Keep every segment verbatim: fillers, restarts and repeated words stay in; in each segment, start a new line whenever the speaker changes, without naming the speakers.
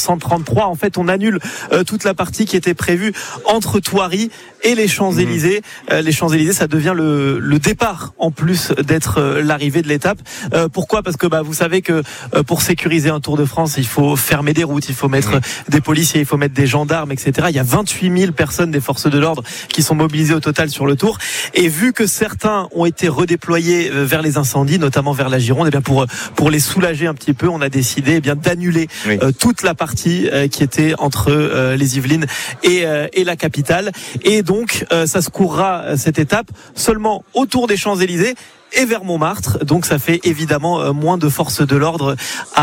cent trente-trois. En fait, on annule euh, toute la partie qui était prévue entre Thoiry et les Champs-Élysées. Mmh. Euh, les Champs-Élysées, ça devient le, le départ en plus d'être euh, l'arrivée de l'étape. Euh, pourquoi ? Parce que bah, vous savez que euh, pour sécuriser un Tour de France, il faut fermer des routes, il faut mettre mmh. des policiers, il faut mettre des gendarmes, et cetera. Il y a vingt-huit mille personnes des forces de l'ordre qui sont mobilisées au total sur le Tour. Et vu que certains ont été redéployés vers les incendies, notamment vers la Gironde, et bien pour pour les soulager un petit peu, on a décidé eh bien d'annuler oui. euh, toute la partie euh, qui était entre euh, les Yvelines et euh, et la capitale. Et donc euh, ça se courra cette étape seulement autour des Champs-Élysées et vers Montmartre, donc ça fait évidemment euh, moins de forces de l'ordre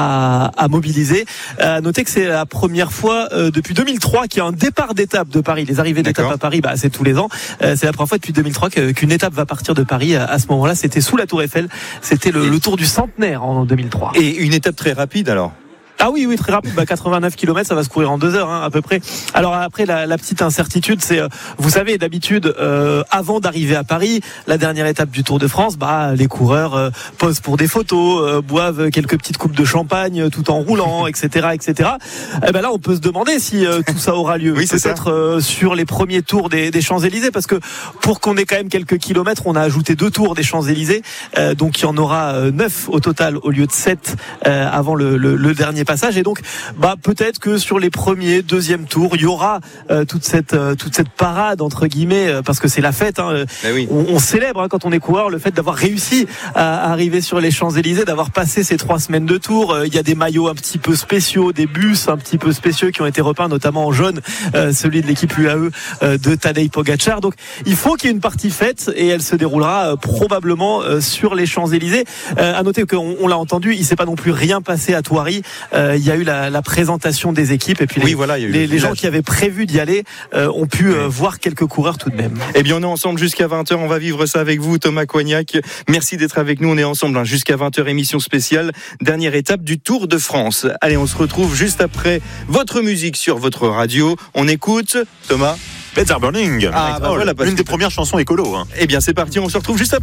à, à mobiliser. Euh, notez que c'est la première fois euh, depuis deux mille trois qu'il y a un départ d'étape de Paris. Les arrivées d'étape à Paris, bah, c'est tous les ans. Euh, c'est la première fois depuis deux mille trois que, qu'une étape va partir de Paris. À, à ce moment-là, c'était sous la Tour Eiffel. C'était le, le Tour du centenaire en deux mille trois.
Et une étape très rapide alors ?
Ah oui, oui, très rapide. Bah, quatre-vingt-neuf kilomètres, ça va se courir en deux heures, hein, à peu près. Alors après, la, la petite incertitude, c'est, euh, vous savez, d'habitude, euh, avant d'arriver à Paris, la dernière étape du Tour de France, bah, les coureurs euh, posent pour des photos, euh, boivent quelques petites coupes de champagne, euh, tout en roulant, et cetera, et cetera. Et ben là, on peut se demander si euh, tout ça aura lieu.
Oui, c'est
peut-être euh, sur les premiers tours des, des Champs-Élysées, parce que pour qu'on ait quand même quelques kilomètres, on a ajouté deux tours des Champs-Élysées, euh, donc il y en aura euh, neuf au total au lieu de sept euh, avant le, le, le dernier passage. Et donc, bah peut-être que sur les premiers, deuxième tours, il y aura euh, toute cette euh, toute cette parade entre guillemets, euh, parce que c'est la fête. Hein,
oui.
on, on célèbre hein, quand on est coureur le fait d'avoir réussi à, à arriver sur les Champs-Élysées, d'avoir passé ces trois semaines de tour. Euh, il y a des maillots un petit peu spéciaux, des bus un petit peu spéciaux qui ont été repeints, notamment en jaune, euh, celui de l'équipe U A E euh, de Tadej Pogačar. Donc, il faut qu'il y ait une partie fête et elle se déroulera euh, probablement euh, sur les Champs-Élysées. Euh, à noter qu'on on l'a entendu, il s'est pas non plus rien passé à Thoiry. Euh, il y a eu la, la présentation des équipes et puis
oui,
les,
voilà,
les, les gens qui avaient prévu d'y aller euh, ont pu euh, voir quelques coureurs tout de même.
Eh bien, on est ensemble jusqu'à vingt heures. On va vivre ça avec vous, Thomas Coignac. Merci d'être avec nous. On est ensemble hein, jusqu'à vingt heures, émission spéciale, dernière étape du Tour de France. Allez, on se retrouve juste après votre musique sur votre radio. On écoute, Thomas.
Better Burning.
Ah, bah voilà,
une des premières chansons écolo. Hein.
Eh bien, c'est parti. On se retrouve juste après.